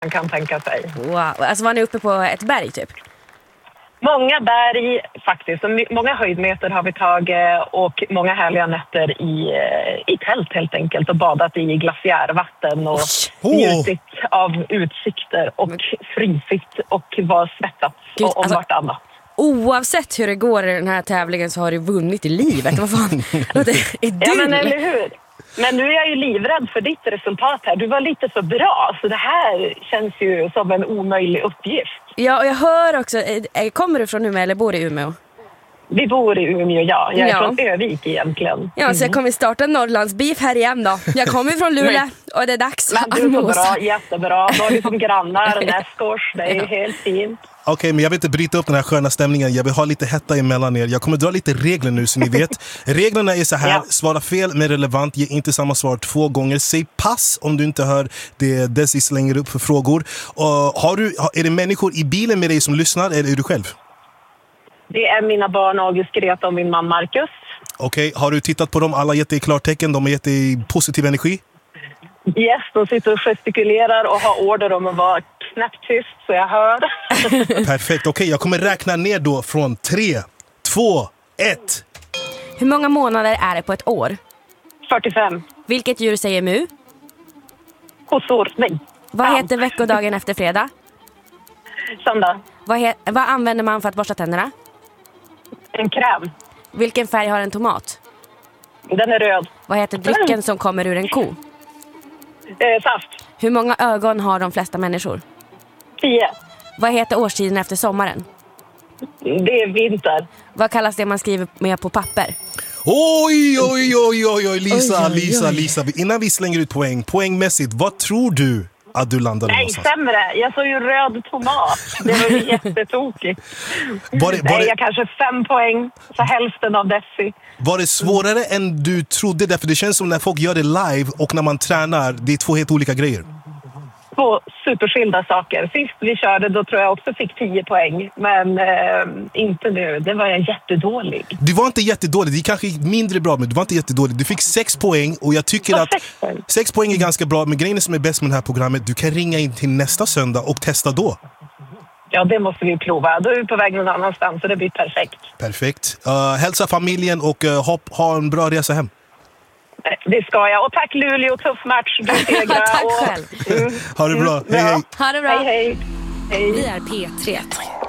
man kan tänka sig. Wow, alltså var ni uppe på ett berg typ? Många berg faktiskt, många höjdmeter har vi tagit och många härliga nätter i tält helt enkelt och badat i glaciärvatten och njutit av utsikter och frysit och var svettat om vartannat. Oavsett hur det går i den här tävlingen så har du vunnit i livet. Vad fan? Ja, men eller hur? Men nu är jag ju livrädd för ditt resultat här. Du var lite för bra, så det här känns ju som en omöjlig uppgift. Ja, och jag hör också, kommer du från Umeå eller bor i Umeå? Vi bor i Umeå, ja. Jag är från Övik egentligen. Ja, så jag kommer starta en Norrlandsbeef här igen då. Jag kommer från Luleå och det är dags. Men du är så bra, jättebra. Då är vi som grannar nästa års. Det är helt fint. Okej, men jag vill inte bryta upp den här sköna stämningen. Jag vill ha lite hetta emellan er. Jag kommer dra lite regler nu så ni vet. Reglerna är så här. Svara fel med relevant. Ge inte samma svar 2 gånger. Säg pass om du inte hör det Desi slänger upp för frågor. Är det människor i bilen med dig som lyssnar eller är du själv? Det är mina barn August, Greta och min man Marcus. Okej, har du tittat på dem? Alla gett dig klartecken? De har gett dig positiv energi? Yes, de sitter och gestikulerar och har order om att vara knäpptyst så jag hör. Perfekt, okej, jag kommer räkna ner då från 3, 2, 1. Hur många månader är det på ett år? 45. Vilket djur säger mu? Kossor, nej. Vad heter veckodagen efter fredag? Söndag. Vad använder man för att borsta tänderna? En kräm. Vilken färg har en tomat? Den är röd. Vad heter drycken som kommer ur en ko? Saft. Hur många ögon har de flesta människor? 10. Vad heter årstiden efter sommaren? Det är vinter. Vad kallas det man skriver med på papper? Oj, Lisa. Innan vi slänger ut poängmässigt, vad tror du att du landade någonstans? Nej, sämre. Jag såg ju röd tomat. Det var ju jättetokigt. Jag kanske 5 poäng, så hälften av Desi. Var det svårare än du trodde? Därför det känns som när folk gör det live och när man tränar, det är 2 helt olika grejer. 2 superskilda saker. Sist vi körde då tror jag också fick 10 poäng. Men inte nu. Det var jag jättedålig. Du var inte jättedålig. Det är kanske mindre bra, men du var inte jättedålig. Du fick 6 poäng och jag tycker att 6 poäng är ganska bra. Men grejen som är bäst med det här programmet, du kan ringa in till nästa söndag och testa då. Ja, det måste vi prova. Då är vi på väg någon annanstans så det blir perfekt. Perfekt. Hälsa familjen och ha en bra resa hem. Det ska jag. Och tack Luleå, tuff match. Du segrar. Tack själv. Ha det bra. Hej. Ha det bra. Hej. Vi är P3.